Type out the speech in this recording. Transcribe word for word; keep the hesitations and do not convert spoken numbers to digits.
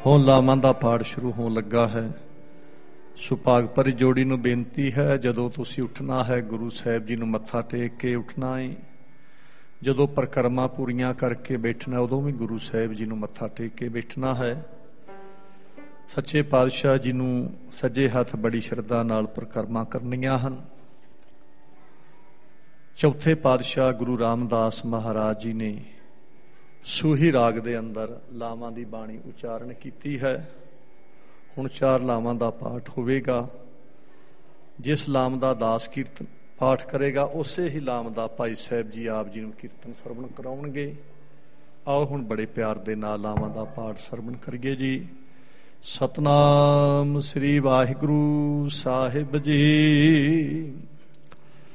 ਹੁਣ ਲਾਵਾਂ ਦਾ ਪਾਠ ਸ਼ੁਰੂ ਹੋਣ ਲੱਗਾ ਹੈ। ਸੁਭਾਗ ਭਰੀ ਜੋੜੀ ਨੂੰ ਬੇਨਤੀ ਹੈ, ਜਦੋਂ ਤੁਸੀਂ ਉੱਠਣਾ ਹੈ ਗੁਰੂ ਸਾਹਿਬ ਜੀ ਨੂੰ ਮੱਥਾ ਟੇਕ ਕੇ ਉੱਠਣਾ ਹੈ। ਜਦੋਂ ਪਰਿਕਰਮਾ ਪੂਰੀਆਂ ਕਰਕੇ ਬੈਠਣਾ ਉਦੋਂ ਵੀ ਗੁਰੂ ਸਾਹਿਬ ਜੀ ਨੂੰ ਮੱਥਾ ਟੇਕ ਕੇ ਬੈਠਣਾ ਹੈ। ਸੱਚੇ ਪਾਤਸ਼ਾਹ ਜੀ ਨੂੰ ਸੱਜੇ ਹੱਥ ਬੜੀ ਸ਼ਰਧਾ ਨਾਲ ਪਰਿਕਰਮਾ ਕਰਨੀਆਂ ਹਨ। ਚੌਥੇ ਪਾਤਸ਼ਾਹ ਗੁਰੂ ਰਾਮਦਾਸ ਮਹਾਰਾਜ ਜੀ ਨੇ ਸੂਹੀ ਰਾਗ ਦੇ ਅੰਦਰ ਲਾਵਾਂ ਦੀ ਬਾਣੀ ਉਚਾਰਨ ਕੀਤੀ ਹੈ। ਹੁਣ ਚਾਰ ਲਾਵਾਂ ਦਾ ਪਾਠ ਹੋਵੇਗਾ। ਜਿਸ ਲਾਮ ਦਾ ਦਾਸ ਕੀਰਤਨ ਪਾਠ ਕਰੇਗਾ ਉਸੇ ਹੀ ਲਾਮ ਦਾ ਭਾਈ ਸਾਹਿਬ ਜੀ ਆਪ ਜੀ ਨੂੰ ਕੀਰਤਨ ਸਰਵਣ ਕਰਾਉਣਗੇ। ਆਓ ਹੁਣ ਬੜੇ ਪਿਆਰ ਦੇ ਨਾਲ ਲਾਵਾਂ ਦਾ ਪਾਠ ਸਰਵਣ ਕਰੀਏ ਜੀ। ਸਤਨਾਮ ਸ੍ਰੀ ਵਾਹਿਗੁਰੂ ਸਾਹਿਬ ਜੀ।